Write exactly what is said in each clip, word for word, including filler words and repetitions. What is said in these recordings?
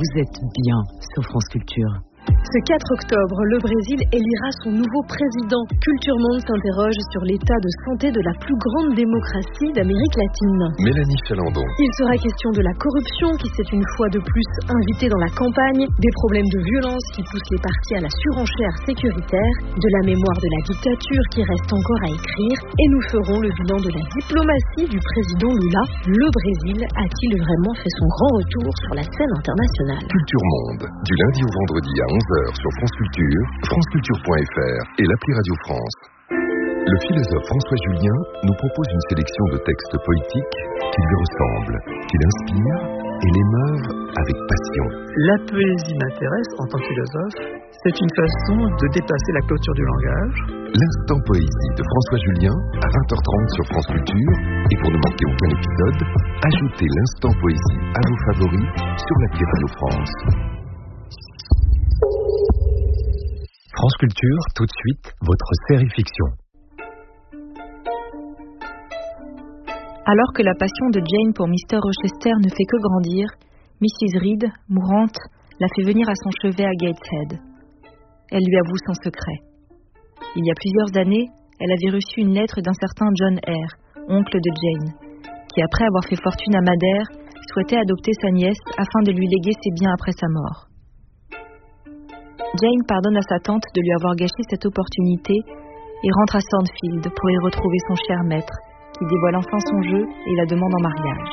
vous êtes bien sur France Culture. Ce quatre octobre, le Brésil élira son nouveau président. Culture Monde s'interroge sur l'état de santé de la plus grande démocratie d'Amérique latine. Mélanie Chalandon. Il sera question de la corruption qui s'est une fois de plus invitée dans la campagne, des problèmes de violence qui poussent les partis à la surenchère sécuritaire, de la mémoire de la dictature qui reste encore à écrire, et nous ferons le bilan de la diplomatie du président Lula. Le Brésil a-t-il vraiment fait son grand retour sur la scène internationale? Culture Monde, du lundi au vendredi à onze heures sur France Culture, franceculture point f r et l'appli Radio France. Le philosophe François Julien nous propose une sélection de textes poétiques qui lui ressemblent, qui l'inspirent et l'émeuvent avec passion. La poésie m'intéresse en tant que philosophe. C'est une façon de dépasser la clôture du langage. L'instant poésie de François Julien à vingt heures trente sur France Culture. Et pour ne manquer aucun épisode, ajoutez l'instant poésie à vos favoris sur l'appli Radio France. France Culture, tout de suite, votre série fiction. Alors que la passion de Jane pour mister Rochester ne fait que grandir, missus Reed, mourante, la fait venir à son chevet à Gateshead. Elle lui avoue son secret. Il y a plusieurs années, elle avait reçu une lettre d'un certain John Eyre, oncle de Jane, qui après avoir fait fortune à Madère, souhaitait adopter sa nièce afin de lui léguer ses biens après sa mort. Jane pardonne à sa tante de lui avoir gâché cette opportunité et rentre à Sandfield pour y retrouver son cher maître, qui dévoile enfin son jeu et la demande en mariage.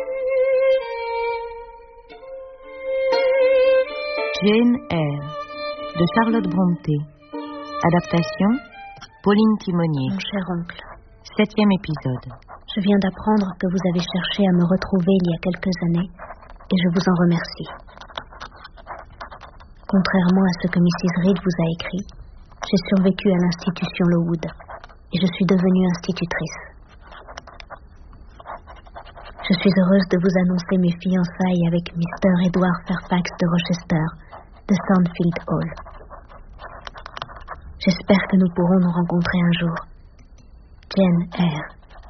Jane Eyre, de Charlotte Brontë. Adaptation, Pauline Timonier. Mon cher oncle, Septième épisode. Je viens d'apprendre que vous avez cherché à me retrouver il y a quelques années, et je vous en remercie. Contrairement à ce que missus Reed vous a écrit, j'ai survécu à l'institution Lowood, et je suis devenue institutrice. Je suis heureuse de vous annoncer mes fiançailles avec mister Edward Fairfax de Rochester, de Sandfield Hall. J'espère que nous pourrons nous rencontrer un jour. Jane Eyre.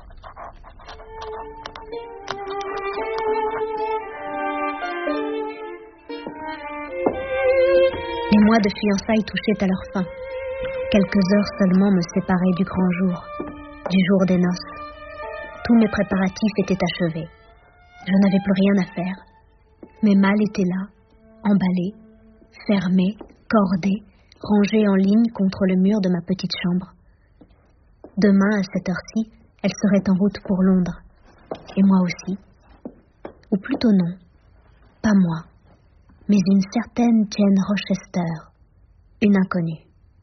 Les mois de fiançailles touchaient à leur fin. Quelques heures seulement me séparaient du grand jour, du jour des noces. Tous mes préparatifs étaient achevés. Je n'avais plus rien à faire. Mes malles étaient là, emballés, fermés, cordés, rangés en ligne contre le mur de ma petite chambre. Demain, à cette heure-ci, elle serait en route pour Londres. Et moi aussi. Ou plutôt non, pas moi, mais une certaine Jane Rochester, une inconnue.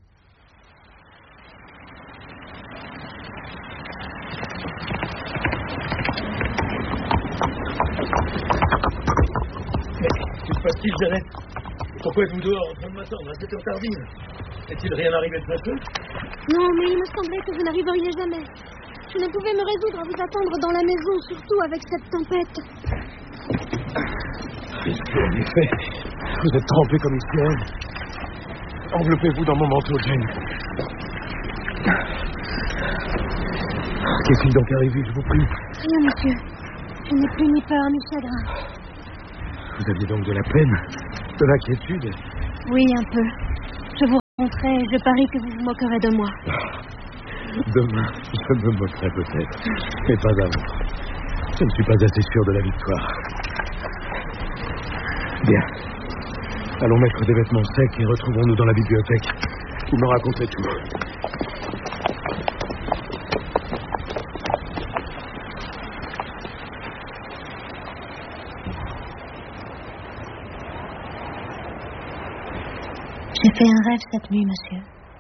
Que se passe-t-il, Jeannette? Pourquoi êtes-vous dehors en train de m'attendre à cette heure tardive? Est-il rien arrivé de fâcheux? Non, mais il me semblait que vous n'arriveriez jamais. Je ne pouvais me résoudre à vous attendre dans la maison, surtout avec cette tempête. En effet, vous êtes trempé comme une sirène. Enveloppez-vous dans mon manteau, Jane. Qu'est-il donc arrivé, je vous prie? Rien, monsieur. Je n'ai plus ni peur ni chagrin. Vous aviez donc de la peine, de l'inquiétude? Oui, un peu. Je vous rencontrerai et je parie que vous vous moquerez de moi. Demain, je me moquerai peut-être, mais pas avant. Je ne suis pas assez sûr de la victoire. Bien. Allons mettre des vêtements secs et retrouvons-nous dans la bibliothèque. Vous me raconterez tout. J'ai fait un rêve cette nuit, monsieur.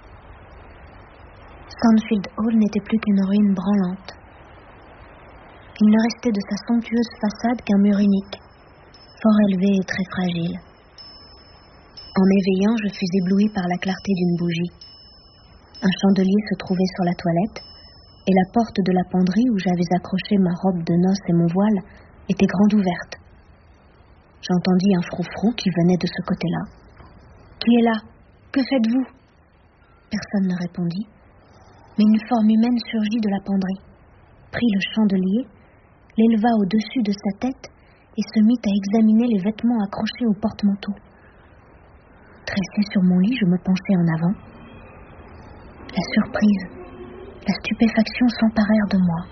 Sandfield Hall n'était plus qu'une ruine branlante. Il ne restait de sa somptueuse façade qu'un mur unique, fort élevé et très fragile. En m'éveillant, je fus éblouie par la clarté d'une bougie. Un chandelier se trouvait sur la toilette, et la porte de la penderie où j'avais accroché ma robe de noces et mon voile était grande ouverte. J'entendis un froufrou qui venait de ce côté-là. « Qui est là? Que faites-vous » Personne ne répondit, mais une forme humaine surgit de la penderie, prit le chandelier, l'éleva au-dessus de sa tête et se mit à examiner les vêtements accrochés au porte-manteau. Tressée sur mon lit, je me penchai en avant. La surprise, la stupéfaction s'emparèrent de moi.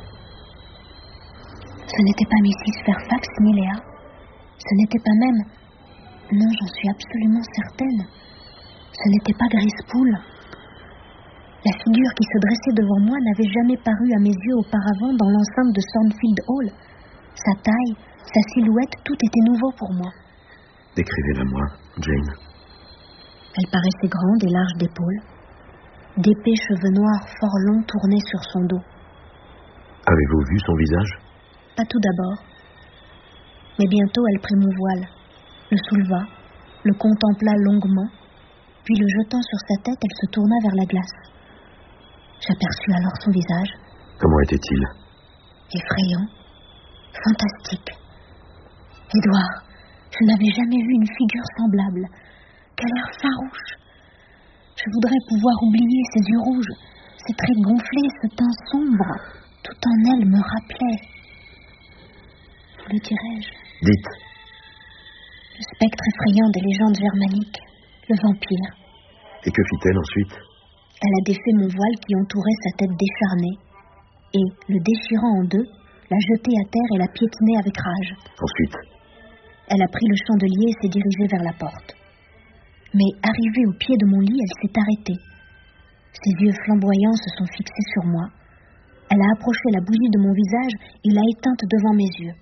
Ce n'était pas missus Fairfax ni Léa. Ce n'était pas même... Non, j'en suis absolument certaine. Ce n'était pas Grace Poole. La figure qui se dressait devant moi n'avait jamais paru à mes yeux auparavant dans l'enceinte de Thornfield Hall. Sa taille, sa silhouette, tout était nouveau pour moi. Décrivez-la moi, Jane. Elle paraissait grande et large d'épaules. D'épais cheveux noirs fort longs tournés sur son dos. Avez-vous vu son visage? Pas tout d'abord. Mais bientôt elle prit mon voile, le souleva, le contempla longuement, puis le jetant sur sa tête, elle se tourna vers la glace. J'aperçus alors son visage. Comment était-il? Effrayant, fantastique. Édouard, je n'avais jamais vu une figure semblable. Quel air farouche. Je voudrais pouvoir oublier ses yeux rouges, ses traits gonflés, ce teint sombre. Tout en elle me rappelait. Vous le dirais-je? Dites. Le spectre effrayant des légendes germaniques, le vampire. Et que fit-elle ensuite? Elle a défait mon voile qui entourait sa tête décharnée, et, le déchirant en deux, l'a jeté à terre et l'a piétiné avec rage. Ensuite? Elle a pris le chandelier et s'est dirigée vers la porte. Mais arrivée au pied de mon lit, elle s'est arrêtée. Ses yeux flamboyants se sont fixés sur moi. Elle a approché la bougie de mon visage et l'a éteinte devant mes yeux.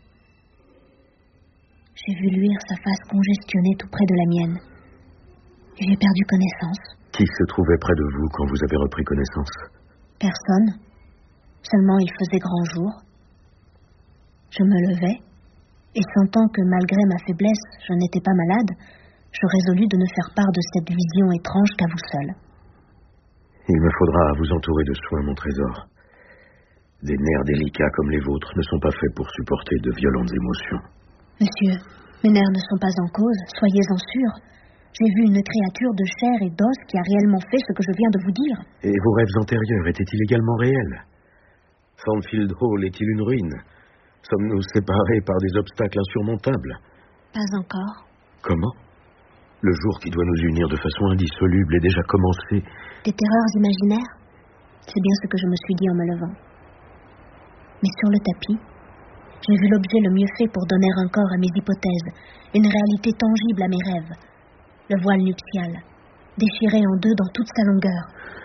J'ai vu luire sa face congestionnée tout près de la mienne. J'ai perdu connaissance. Qui se trouvait près de vous quand vous avez repris connaissance? Personne. Seulement il faisait grand jour. Je me levai, et sentant que malgré ma faiblesse, je n'étais pas malade, je résolus de ne faire part de cette vision étrange qu'à vous seul. Il me faudra vous entourer de soins, mon trésor. Des nerfs délicats comme les vôtres ne sont pas faits pour supporter de violentes émotions. Monsieur, mes nerfs ne sont pas en cause, soyez-en sûr. J'ai vu une créature de chair et d'os qui a réellement fait ce que je viens de vous dire. Et vos rêves antérieurs étaient-ils également réels? Thornfield Hall est-il une ruine? Sommes-nous séparés par des obstacles insurmontables? Pas encore. Comment? Le jour qui doit nous unir de façon indissoluble est déjà commencé. Des terreurs imaginaires? C'est bien ce que je me suis dit en me levant. Mais sur le tapis, j'ai vu l'objet le mieux fait pour donner un corps à mes hypothèses, une réalité tangible à mes rêves. Le voile nuptial, déchiré en deux dans toute sa longueur.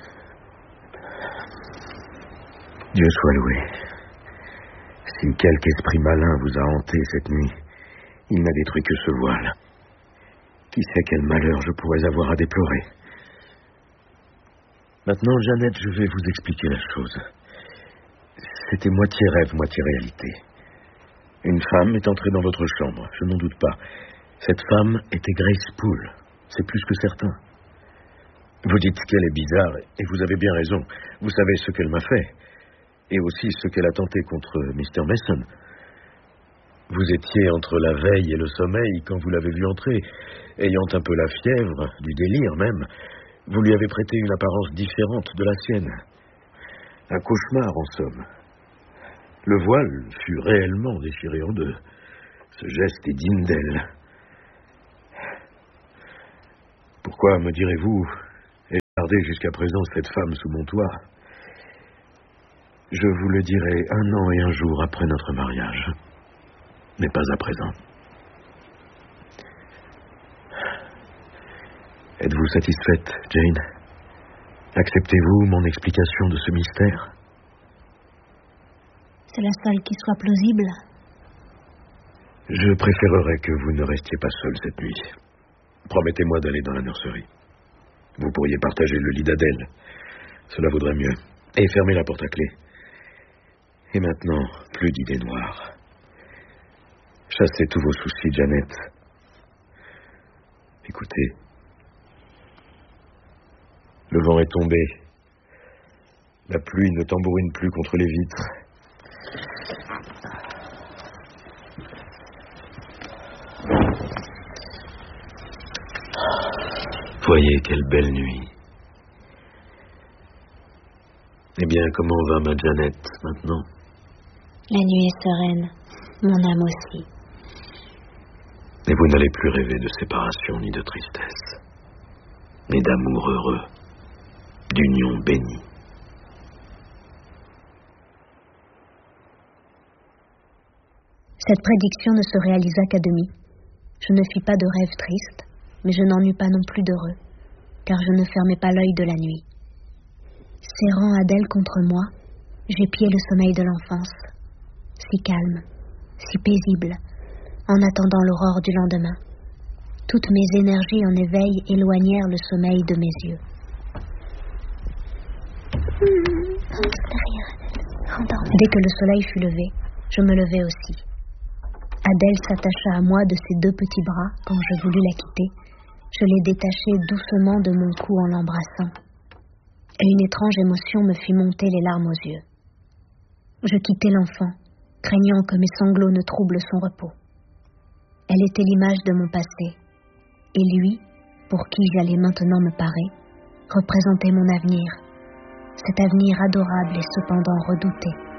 Dieu soit loué. Si quelque esprit malin vous a hanté cette nuit, il n'a détruit que ce voile. Qui sait quel malheur je pourrais avoir à déplorer. Maintenant, Jeannette, je vais vous expliquer la chose. C'était moitié rêve, moitié réalité. Une femme est entrée dans votre chambre, je n'en doute pas. Cette femme était Grace Poole, c'est plus que certain. Vous dites qu'elle est bizarre, et vous avez bien raison. Vous savez ce qu'elle m'a fait, et aussi ce qu'elle a tenté contre mister Mason. Vous étiez entre la veille et le sommeil quand vous l'avez vue entrer, ayant un peu la fièvre, du délire même. Vous lui avez prêté une apparence différente de la sienne. Un cauchemar, en somme. Le voile fut réellement déchiré en deux. Ce geste est digne d'elle. Pourquoi, me direz-vous, ai-je gardé jusqu'à présent cette femme sous mon toit? Je vous le dirai un an et un jour après notre mariage, mais pas à présent. Êtes-vous satisfaite, Jane? Acceptez-vous mon explication de ce mystère? C'est la seule qui soit plausible. Je préférerais que vous ne restiez pas seule cette nuit. Promettez-moi d'aller dans la nurserie. Vous pourriez partager le lit d'Adèle. Cela vaudrait mieux. Et fermez la porte à clé. Et maintenant, plus d'idées noires. Chassez tous vos soucis, Jeannette. Écoutez. Le vent est tombé. La pluie ne tambourine plus contre les vitres. Voyez quelle belle nuit. Eh bien, comment va ma Jeannette maintenant? La nuit est sereine, mon âme aussi. Et vous n'allez plus rêver de séparation ni de tristesse, mais d'amour heureux, d'union bénie. Cette prédiction ne se réalisa qu'à demi. Je ne fis pas de rêve triste, mais je n'en eus pas non plus d'heureux, car je ne fermais pas l'œil de la nuit. Serrant Adèle contre moi, j'épiais le sommeil de l'enfance, si calme, si paisible, en attendant l'aurore du lendemain. Toutes mes énergies en éveil éloignèrent le sommeil de mes yeux. Dès que le soleil fut levé, je me levai aussi. Adèle s'attacha à moi de ses deux petits bras quand je voulus la quitter. Je les détachai doucement de mon cou en l'embrassant. Et une étrange émotion me fit monter les larmes aux yeux. Je quittai l'enfant, craignant que mes sanglots ne troublent son repos. Elle était l'image de mon passé, et lui, pour qui j'allais maintenant me parer, représentait mon avenir, cet avenir adorable et cependant redouté.